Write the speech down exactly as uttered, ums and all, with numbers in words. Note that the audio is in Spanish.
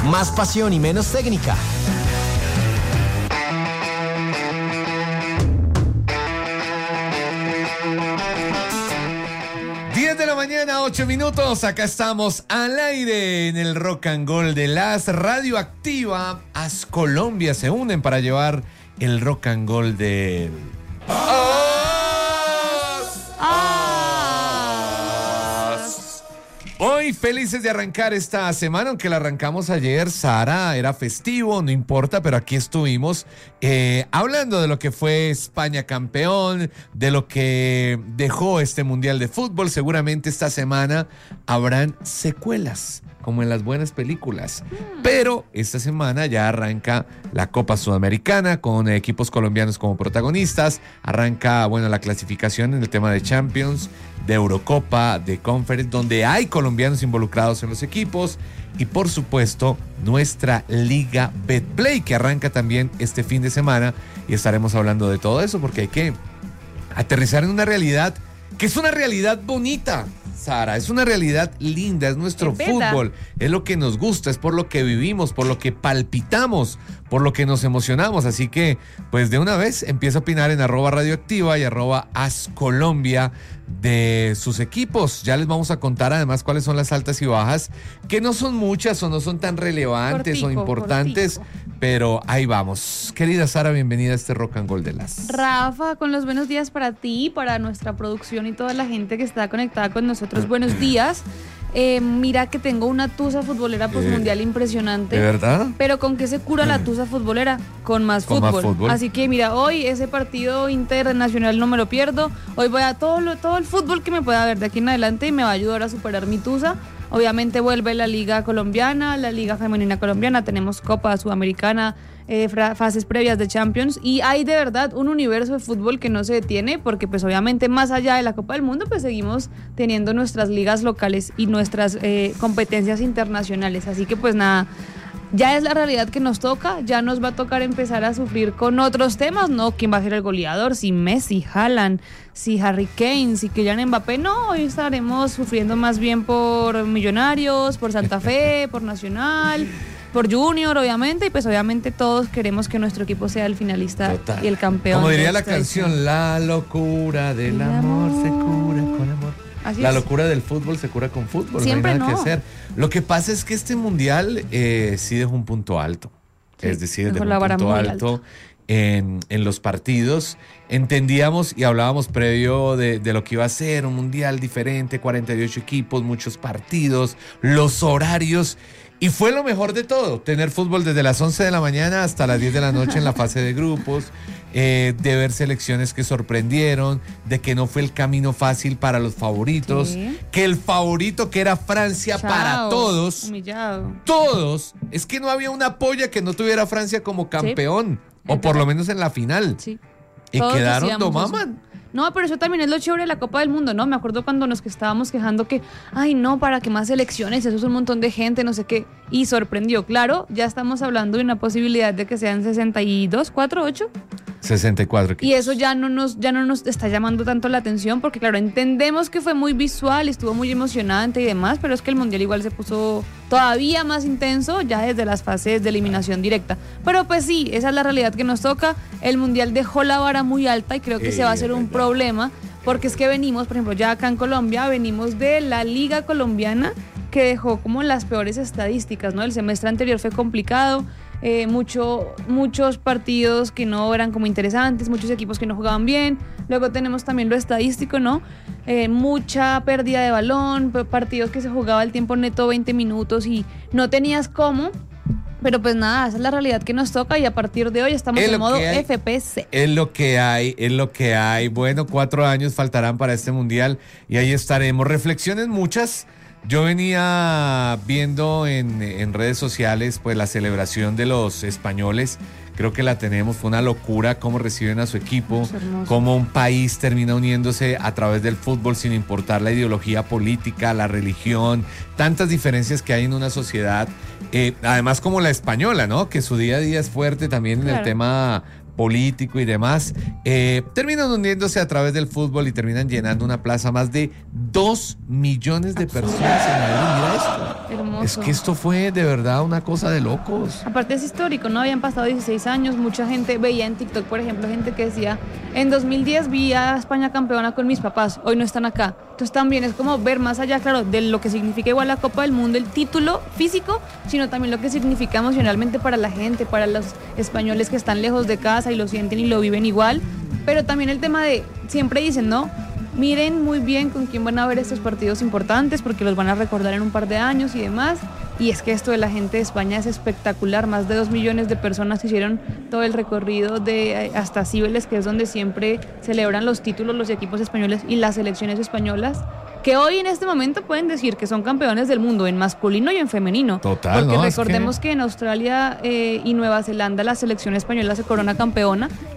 Más pasión y menos técnica. diez de la mañana, ocho minutos. Acá estamos al aire en el Rock and Roll de las Radioactiva. As Colombia se unen para llevar el Rock and Roll de... Hoy felices de arrancar esta semana, aunque la arrancamos ayer, Sara, era festivo, no importa, pero aquí estuvimos eh, hablando de lo que fue España campeón, de lo que dejó este Mundial de Fútbol. Seguramente esta semana habrán secuelas, como en las buenas películas. Pero esta semana ya arranca la Copa Sudamericana con equipos colombianos como protagonistas. Arranca, bueno, la clasificación en el tema de Champions, de Eurocopa, de Conference, donde hay colombianos involucrados en los equipos. Y por supuesto, nuestra Liga Betplay, que arranca también este fin de semana. Y estaremos hablando de todo eso porque hay que aterrizar en una realidad que es una realidad bonita, Sara, es una realidad linda, es nuestro es fútbol, es lo que nos gusta, es por lo que vivimos, por lo que palpitamos, por lo que nos emocionamos. Así que, pues de una vez, empieza a opinar en arroba radioactiva y arroba ascolombia de sus equipos. Ya les vamos a contar además cuáles son las altas y bajas, que no son muchas o no son tan relevantes cortico, o importantes, cortico. Pero ahí vamos. Querida Sara, bienvenida a este Rock and Roll de las... Rafa, con los buenos días para ti, para nuestra producción y toda la gente que está conectada con nosotros. Buenos días. Eh, mira que tengo una tusa futbolera postmundial eh, impresionante. ¿De verdad? Pero ¿con qué se cura la tusa futbolera? Con más, ¿Con fútbol. más fútbol. Así que mira, hoy ese partido internacional no me lo pierdo. Hoy voy a todo, lo, todo el fútbol que me pueda ver de aquí en adelante y me va a ayudar a superar mi tusa. Obviamente vuelve la Liga Colombiana, la Liga Femenina Colombiana, tenemos Copa Sudamericana, eh, fases previas de Champions, y hay de verdad un universo de fútbol que no se detiene, porque pues obviamente más allá de la Copa del Mundo pues seguimos teniendo nuestras ligas locales y nuestras eh, competencias internacionales. Así que pues nada, ya es la realidad que nos toca, ya nos va a tocar empezar a sufrir con otros temas, ¿no? ¿Quién va a ser el goleador? Si Messi, Haaland, si Harry Kane, si Kylian Mbappé. No, hoy estaremos sufriendo más bien por Millonarios, por Santa Fe, por Nacional, por Junior, obviamente, y pues obviamente todos queremos que nuestro equipo sea el finalista Total. y el campeón. Como diría la canción, edición. La locura del amor, amor se cura con amor. Así la es. Locura del fútbol se cura con fútbol, Siempre no hay nada no. que hacer. Lo que pasa es que este mundial eh, sí dejó un punto alto. Sí, es decir, dejó un punto alto en, en los partidos. Entendíamos y hablábamos previo de, de lo que iba a ser un mundial diferente, cuarenta y ocho equipos, muchos partidos, los horarios. Y fue lo mejor de todo, tener fútbol desde las once de la mañana hasta las diez de la noche en la fase de grupos, eh, de ver selecciones que sorprendieron, de que no fue el camino fácil para los favoritos, ¿sí? Que el favorito que era Francia Chao, para todos, humillado. todos, es que no había una polla que no tuviera Francia como campeón, sí, o por lo menos en la final, sí. y todos quedaron domaman. No, pero eso también es lo chévere de la Copa del Mundo, ¿no? Me acuerdo cuando nos que estábamos quejando que, ay, no, para que más selecciones, eso es un montón de gente, no sé qué. Y sorprendió, claro, ya estamos hablando de una posibilidad de que sean sesenta y dos, cuatro, ocho. sesenta y cuatro equipos. Y eso ya no nos ya no nos está llamando tanto la atención, porque claro, entendemos que fue muy visual, estuvo muy emocionante y demás, pero es que el Mundial igual se puso todavía más intenso ya desde las fases de eliminación directa. Pero pues sí, esa es la realidad que nos toca. El Mundial dejó la vara muy alta y creo que eh, se va a hacer un problema, porque es que venimos, por ejemplo, ya acá en Colombia, venimos de la Liga Colombiana, que dejó como las peores estadísticas, ¿no? El semestre anterior fue complicado. Eh, mucho, muchos partidos que no eran como interesantes, muchos equipos que no jugaban bien. Luego tenemos también lo estadístico, ¿no? Eh, mucha pérdida de balón, partidos que se jugaba el tiempo neto veinte minutos y no tenías cómo. Pero pues nada, esa es la realidad que nos toca y a partir de hoy estamos en modo hay, F P C. Es lo que hay, es lo que hay. Bueno, cuatro años faltarán para este mundial y ahí estaremos. Reflexiones muchas. Yo venía viendo en, en redes sociales pues la celebración de los españoles. Creo que la tenemos, fue una locura cómo reciben a su equipo, cómo un país termina uniéndose a través del fútbol sin importar la ideología política, la religión, tantas diferencias que hay en una sociedad, eh, además como la española, ¿no? Que su día a día es fuerte también claro. en el tema político y demás, eh, terminan uniéndose a través del fútbol y terminan llenando una plaza más de dos millones de personas en Madrid. Mira esto. Hermoso. hermoso. Es que esto fue de verdad una cosa de locos. Aparte es histórico, ¿no? Habían pasado dieciséis años, mucha gente veía en TikTok, por ejemplo, gente que decía, en dos mil diez vi a España campeona con mis papás, hoy no están acá. Entonces también es como ver más allá, claro, de lo que significa igual la Copa del Mundo, el título físico, sino también lo que significa emocionalmente para la gente, para los españoles que están lejos de casa y lo sienten y lo viven igual. Pero también el tema de, siempre dicen, ¿no? Miren muy bien con quién van a ver estos partidos importantes porque los van a recordar en un par de años y demás. Y es que esto de la gente de España es espectacular. Más de dos millones de personas hicieron todo el recorrido de hasta Cibeles, que es donde siempre celebran los títulos los equipos españoles y las selecciones españolas, que hoy en este momento pueden decir que son campeones del mundo en masculino y en femenino. Total, porque ¿no? recordemos Es que... que en Australia eh, y Nueva Zelanda la selección española se corona campeona